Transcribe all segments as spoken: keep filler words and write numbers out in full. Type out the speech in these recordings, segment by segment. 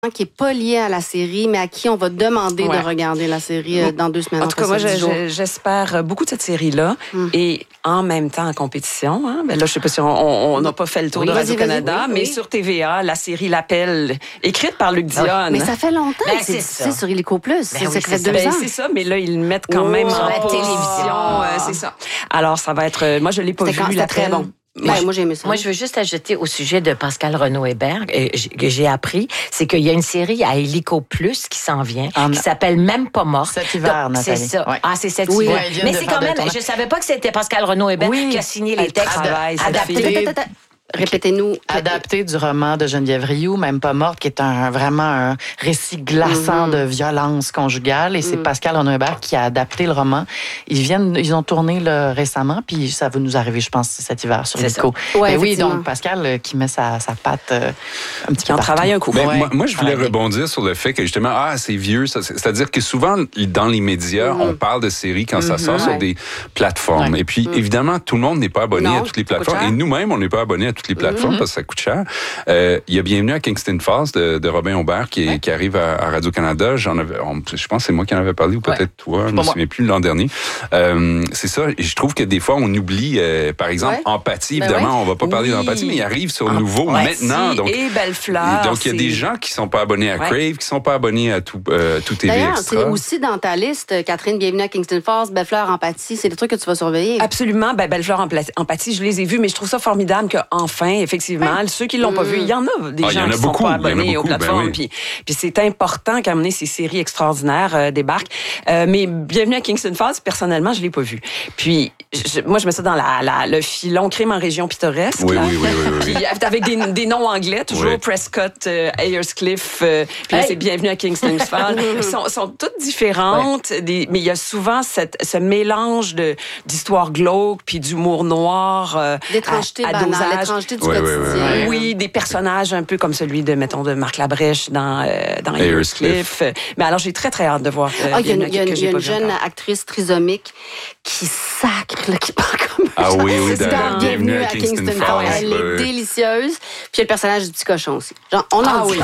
qui est pas lié à la série, mais à qui on va demander ouais. de regarder la série euh, dans deux semaines. En tout cas, moi, je, j'espère beaucoup de cette série-là. Mm. Et en même temps, en compétition, hein, ben là, je sais pas si on n'a pas fait le tour oui, de Radio-Canada, oui, mais oui. sur T V A, la série L'Appel, écrite par Luc Dionne. Mais ça fait longtemps ben, que c'est diffusé sur Illico Plus. Ben, ça oui, fait deux ben, ans. C'est ça, mais là, ils le mettent quand oh, même en la télévision. Euh, c'est ça. Alors, ça va être... Moi, je l'ai pas C'était vu, L'Appel. Très bon. Moi, ben, moi, j'ai aimé ça. Moi, je veux juste ajouter au sujet de Pascal Renaud-Hébert, que j'ai appris, c'est qu'il y a une série à Illico Plus qui s'en vient, en... qui s'appelle Même pas morte. Cet hiver, Donc, Nathalie. C'est ça. Ouais. Ah, c'est cet oui, hiver. Ouais, mais c'est quand même, je savais pas que c'était Pascal Renaud-Hébert oui. qui a signé les textes adaptés. Répétez-nous. Adapté du roman de Geneviève Rioux, Même pas morte, qui est un, vraiment un récit glaçant mm-hmm. de violence conjugale. Et mm. c'est Pascal Renaud-Hébert qui a adapté le roman. Ils viennent, ils ont tourné là, récemment, puis ça va nous arriver, je pense, cet hiver sur Illico. Ouais, oui, donc Pascal euh, qui met sa, sa patte euh, un petit peu partout. Travaille un coup. Ben, ouais. moi, moi, je voulais rebondir sur le fait que justement, ah, c'est vieux. Ça, c'est, c'est-à-dire que souvent, dans les médias, mm-hmm. on parle de séries quand mm-hmm. ça sort ouais. sur des plateformes. Ouais. Et puis, mm. évidemment, tout le monde n'est pas abonné non, à toutes les plateformes. Et nous-mêmes, on n'est pas abonnés à toutes les plateformes mm-hmm. parce que ça coûte cher. Euh, il y a Bienvenue à Kingston Falls de, de Robin Aubert qui, ouais. qui arrive à, à Radio-Canada. J'en avais, on, je pense que c'est moi qui en avais parlé ou peut-être ouais. toi, je ne me souviens plus l'an dernier. Euh, c'est ça. Et je trouve que des fois, on oublie, euh, par exemple, ouais. Empathie. Ben évidemment, ouais. on ne va pas parler oui. d'Empathie, mais il arrive sur le nouveau Empathie maintenant. Donc, et Belle-Fleur. Donc, il y a des gens qui ne sont pas abonnés à ouais. Crave, qui ne sont pas abonnés à tout, euh, tout T V D'ailleurs, Extra. c'est aussi dans ta liste, Catherine, Bienvenue à Kingston Falls, Belle-Fleur, Empathie. C'est des trucs que tu vas surveiller. Absolument. Ben, Belle-Fleur, Empathie, je les ai vus, mais je trouve ça formidable qu'enfin, effectivement, ouais. ceux qui l'ont pas vu, il y en a des ah, gens a qui ne sont pas abonnés beaucoup, aux plateformes. Ben oui. Puis, puis c'est important qu'à mener ces séries extraordinaires euh, débarquent. Euh, mais Bienvenue à Kingston Falls, personnellement, je l'ai pas vu. Puis je, moi, je mets ça dans la, la, le filon crime en région pittoresque. Oui, là. oui, oui, oui, oui. Puis avec des, des noms anglais, toujours oui. Prescott, euh, Ayerscliff. Euh, puis hey. là, c'est Bienvenue à Kingston Falls. Ils sont, sont toutes différentes, ouais. des, mais il y a souvent cette, ce mélange de, d'histoire glauque puis d'humour noir. Euh, d'étrangeté banale, l'étrangeté du oui, quotidien. Oui, oui, oui. oui, des personnages un peu comme celui de, mettons, de Marc Labrèche dans, euh, dans Ayerscliff. Mais alors, j'ai très, très hâte de voir. Euh, ah, il y a une, y a une, y a une jeune encore. actrice trisomique qui sacre, là, qui parle comme ah oui, oui, dans Bienvenue à Kingston Falls. Elle est délicieuse. Puis il y a le personnage du petit cochon aussi. Genre, on en ah, dit. Oui.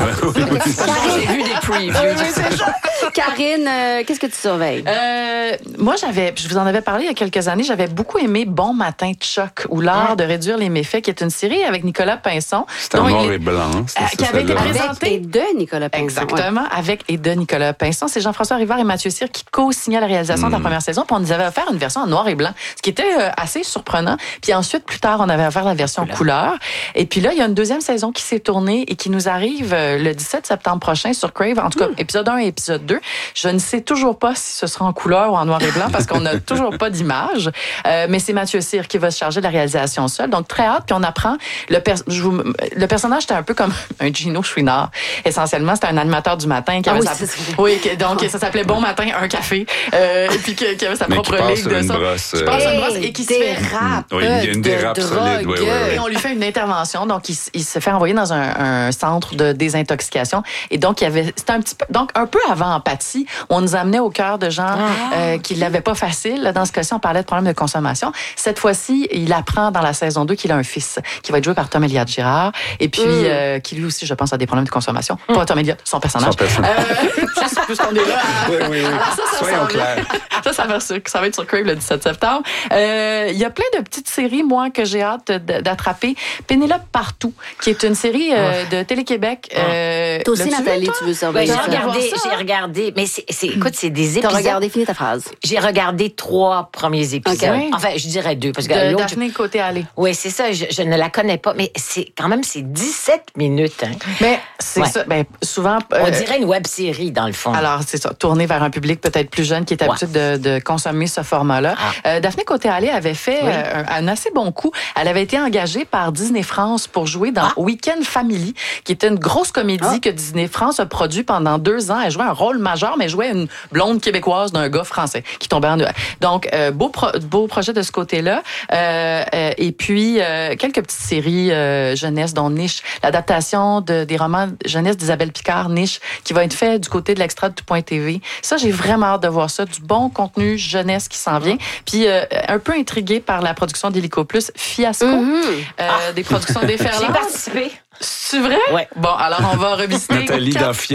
J'ai vu des previews. Karine, euh, qu'est-ce que tu surveilles? Euh, moi, j'avais, je vous en avais parlé il y a quelques années, j'avais beaucoup aimé Bon matin Chuck ou l'art de réduire les méfaits, qui est une série avec Nicolas Pinson. C'était en noir et blanc. Euh, qui avait été présenté et de Nicolas Pinson. Exactement, ouais. avec et de Nicolas Pinson. C'est Jean-François Rivard et Mathieu Cyr qui co-signaient la réalisation mm. de la première saison. Puis on nous avait offert une version en noir et blanc, ce qui était euh, assez surprenant. Puis ensuite, plus tard, on avait offert la version couleur. couleur. Et puis là, il y a une deuxième saison qui s'est tournée et qui nous arrive euh, le dix-sept septembre prochain sur Crave. En tout cas, mm. épisode un et épisode deux. Je ne sais toujours pas si ce sera en couleur ou en noir et blanc parce qu'on n'a toujours pas d'image. Euh, mais c'est Mathieu Cyr qui va se charger de la réalisation seul. Donc, très hâte. Puis on apprend... Le, per- je vous, le personnage, c'était un peu comme un Gino Chouinard. Essentiellement, c'était un animateur du matin qui avait ah, oui, sa... Oui, que, donc ça s'appelle Bon matin, un café. Euh, et puis qui, qui avait sa mais propre qui ligue de ça. Brosse, qui passe hey, une brosse et qui se fait... Dérape oui, il y a une dérape de solide. Oui, oui, oui. Et on lui fait une intervention. Donc, il, il se fait envoyer dans un, un centre de désintoxication. Et donc, il y avait... C'était un petit peu... Donc, un peu avant Empathie, on nous amenait au cœur de gens ah. euh, qui ne l'avaient pas facile. Dans ce cas-ci, on parlait de problèmes de consommation. Cette fois-ci, il apprend dans la saison deux qu'il a un fils qui va être joué par Tom Elliott Girard et puis mm. euh, qui lui aussi, je pense, a des problèmes de consommation. Mm. Pas Tom Elliott, son personnage. Son personnage. Euh, juste puisqu'on est là. Oui, oui, oui. Alors ça, ça, Soyons clairs. Ça, ça va, ça va être sur Crave le dix-sept septembre. Euh, il y a plein de petites séries, moi, que j'ai hâte d'attraper. Pénélope Partout, qui est une série euh, de Télé-Québec. Euh, toi aussi, Nathalie, toi? Tu veux surveiller ben, j'ai regardé, j'ai regardé, mais c'est, c'est, écoute, c'est des épisodes. T'as regardé, fini ta phrase. J'ai regardé trois premiers épisodes. Okay. Enfin, je dirais deux. Parce que de l'autre, Daphné Côté-Allée. Oui, c'est ça. Je, je ne la connais pas, mais c'est quand même, c'est dix-sept minutes. Hein. Mais c'est ouais. ça. Ben, souvent. Euh, On dirait une web-série, dans le fond. Alors, c'est ça. Tournée vers un public peut-être plus jeune qui est habitué ouais. de, de consommer ce format-là. Ah. Euh, Daphné Côté-Allée avait fait oui. euh, un, un assez bon coup. Elle avait été engagée par Disney France pour jouer dans ah. Weekend Family, qui était une grosse comédie ah. que Disney France a produit pendant deux ans. Elle jouait un rôle majeur, mais elle jouait une blonde québécoise d'un gars français qui tombait en... Donc, euh, beau, pro, beau projet de ce côté-là. Euh, euh, et puis, euh, quelques petites séries euh, jeunesse, dont Niche, l'adaptation de, des romans jeunesse d'Isabelle Picard, Niche, qui va être fait du côté de l'extra de Tout.T V. Ça, j'ai vraiment hâte de voir ça. Du bon contenu jeunesse qui s'en vient. Puis, euh, un peu intriguée par la production d'Illico Plus, Fiasco, mm-hmm. euh, ah. des productions déferlantes. J'ai participé. C'est vrai? Oui. Bon, alors on va revisiter. Nathalie dans